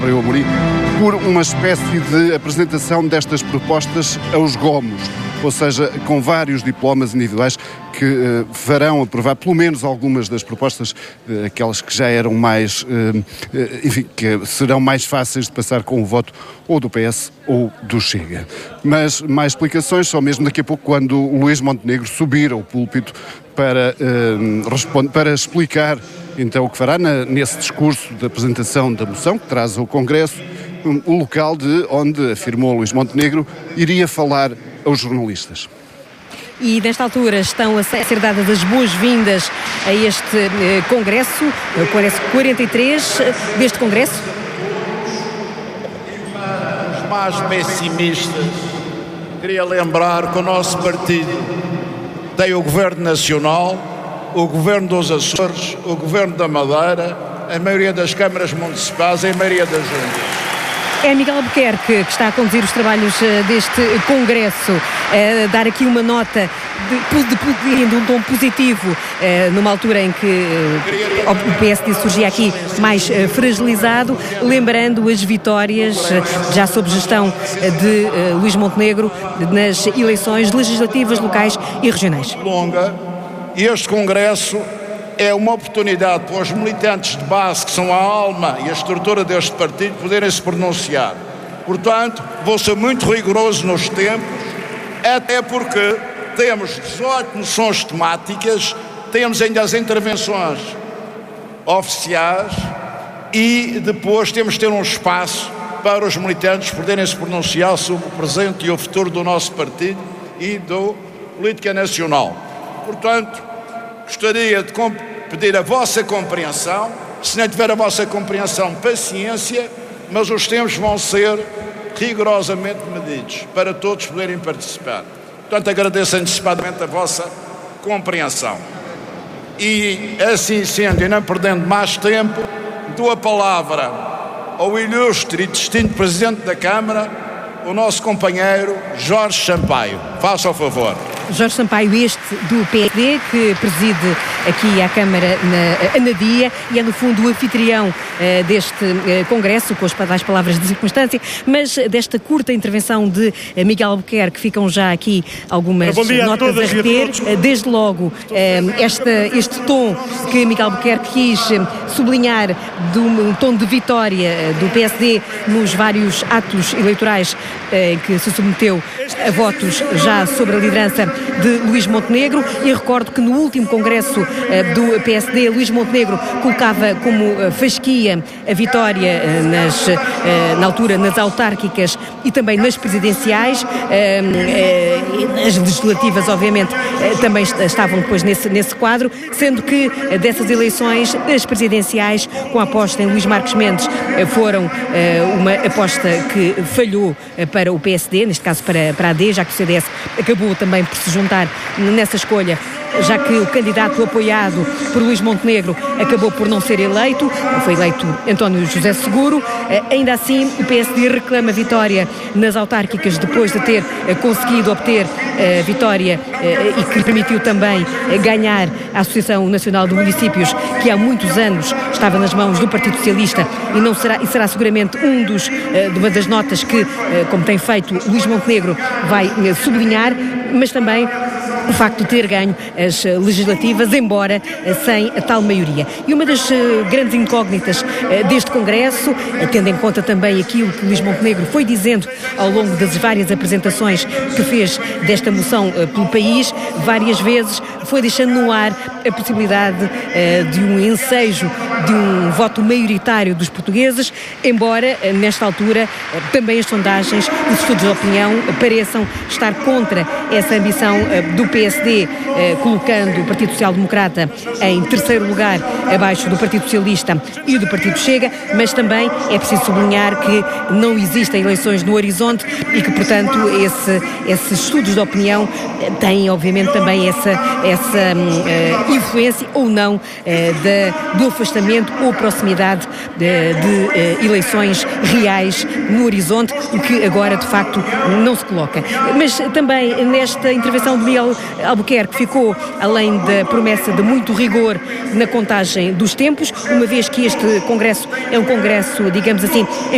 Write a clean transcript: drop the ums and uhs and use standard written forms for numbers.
Amorim, por uma espécie de apresentação destas propostas aos gomos, ou seja, com vários diplomas individuais que farão aprovar pelo menos algumas das propostas, aquelas que já eram mais, enfim, que serão mais fáceis de passar com o voto ou do PS ou do Chega. Mas mais explicações só mesmo daqui a pouco, quando o Luís Montenegro subir ao púlpito para explicar então o que fará nesse discurso de apresentação da moção que traz ao Congresso, o local de onde, afirmou Luís Montenegro, iria falar aos jornalistas. E nesta altura estão a ser dadas as boas-vindas a este Congresso, o Congresso 43 deste Congresso. Os mais pessimistas, queria lembrar que o nosso partido tem o Governo Nacional, o Governo dos Açores, o Governo da Madeira, a maioria das câmaras municipais e a maioria das juntas. É Miguel Albuquerque que está a conduzir os trabalhos deste Congresso, a dar aqui uma nota de um tom positivo, numa altura em que o PSD surgia aqui mais fragilizado, lembrando as vitórias já sob gestão de Luís Montenegro nas eleições legislativas, locais e regionais. E este Congresso é uma oportunidade para os militantes de base, que são a alma e a estrutura deste partido, poderem se pronunciar. Portanto, vou ser muito rigoroso nos tempos, até porque temos 18 moções temáticas, temos ainda as intervenções oficiais e depois temos de ter um espaço para os militantes poderem se pronunciar sobre o presente e o futuro do nosso partido e da política nacional. Portanto, gostaria de pedir a vossa compreensão, se não tiver a vossa compreensão, paciência, mas os tempos vão ser rigorosamente medidos para todos poderem participar. Portanto, agradeço antecipadamente a vossa compreensão. E, assim sendo, e não perdendo mais tempo, dou a palavra ao ilustre e distinto Presidente da Câmara, o nosso companheiro Jorge Sampaio. Faça o favor. Jorge Sampaio, este do PSD, que preside aqui à Câmara na Anadia e é, no fundo, o anfitrião deste Congresso, com as palavras de circunstância, mas desta curta intervenção de Miguel Albuquerque, ficam já aqui algumas notas a reter. Desde logo, este tom que Miguel Albuquerque quis sublinhar de um tom de vitória do PSD nos vários atos eleitorais que se submeteu a votos já sobre a liderança de Luís Montenegro, e recordo que no último congresso do PSD, Luís Montenegro colocava como fasquia a vitória na altura nas autárquicas e também nas presidenciais. As legislativas, obviamente, também estavam depois nesse quadro, sendo que dessas eleições, as presidenciais, com a aposta em Luís Marques Mendes, foram uma aposta que falhou para o PSD, neste caso para a AD, já que o CDS acabou também por se juntar nessa escolha, já que o candidato apoiado por Luís Montenegro acabou por não ser eleito, foi eleito António José Seguro. Ainda assim, o PSD reclama vitória nas autárquicas depois de ter conseguido obter a vitória e que permitiu também ganhar a Associação Nacional de Municípios, que há muitos anos estava nas mãos do Partido Socialista e será seguramente uma das notas que, como tem feito Luís Montenegro, vai sublinhar, mas também o facto de ter ganho as legislativas, embora sem a tal maioria. E uma das grandes incógnitas deste Congresso, tendo em conta também aquilo que Luís Montenegro foi dizendo ao longo das várias apresentações que fez desta moção pelo país, várias vezes foi deixando no ar a possibilidade de um ensejo de um voto maioritário dos portugueses, embora nesta altura também as sondagens, os estudos de opinião pareçam estar contra essa ambição do PSD, colocando o Partido Social Democrata em terceiro lugar, abaixo do Partido Socialista e do Partido Chega, mas também é preciso sublinhar que não existem eleições no horizonte e que, portanto, esses estudos de opinião têm, obviamente, também essa influência ou não do afastamento ou proximidade de eleições reais no horizonte, o que agora, de facto, não se coloca. Mas também nesta intervenção de Miguel Albuquerque ficou, além da promessa de muito rigor na contagem dos tempos, uma vez que este Congresso é um Congresso, digamos assim,